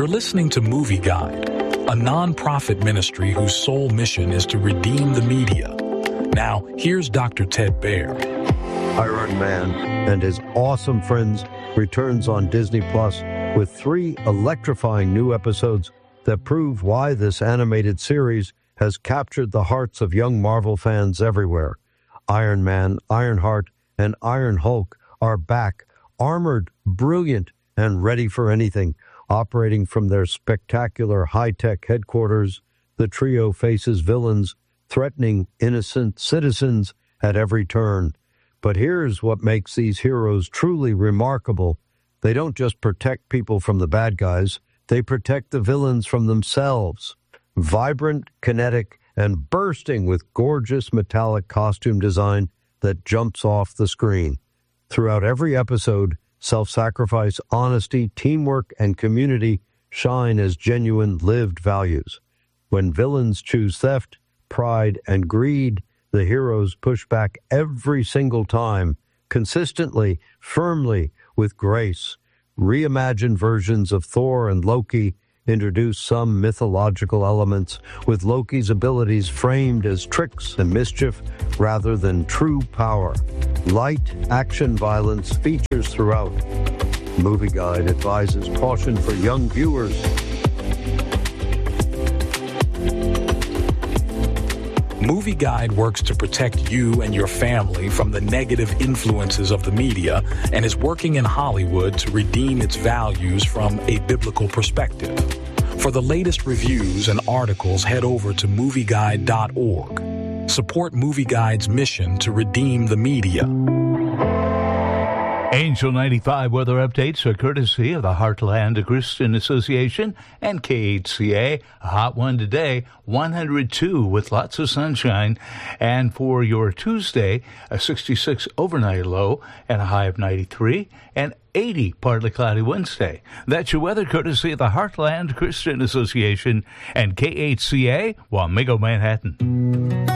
You're listening to Movie Guide, a non-profit ministry whose sole mission is to redeem the media. Now, here's Dr. Ted Baehr. Iron Man and his awesome friends returns on Disney Plus with 3 electrifying new episodes that prove why this animated series has captured the hearts of young Marvel fans everywhere. Iron Man, Ironheart, and Iron Hulk are back, armored, brilliant, and ready for anything. Operating from their spectacular high-tech headquarters, the trio faces villains threatening innocent citizens at every turn. But here's what makes these heroes truly remarkable. They don't just protect people from the bad guys, they protect the villains from themselves. Vibrant, kinetic, and bursting with gorgeous metallic costume design that jumps off the screen. Throughout every episode, self-sacrifice, honesty, teamwork, and community shine as genuine lived values. When villains choose theft, pride, and greed, the heroes push back every single time, consistently, firmly, with grace. Reimagined versions of Thor and Loki introduce some mythological elements, with Loki's abilities framed as tricks and mischief rather than true power. Light action violence features throughout. Movie Guide advises caution for young viewers. Movie Guide works to protect you and your family from the negative influences of the media and is working in Hollywood to redeem its values from a biblical perspective. For the latest reviews and articles, head over to movieguide.org. Support Movie Guide's mission to redeem the media. Angel 95 weather updates are courtesy of the Heartland Christian Association and KHCA. A hot one today, 102 with lots of sunshine. And for your Tuesday, a 66 overnight low and a high of 93 and 80 partly cloudy Wednesday. That's your weather courtesy of the Heartland Christian Association and KHCA, Wamego, Manhattan.